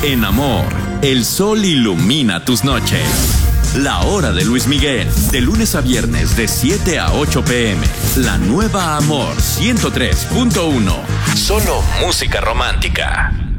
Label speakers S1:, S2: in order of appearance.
S1: En Amor, el sol ilumina tus noches. La hora de Luis Miguel, de lunes a viernes de 7 a 8 p.m. La nueva Amor 103.1. Solo música romántica.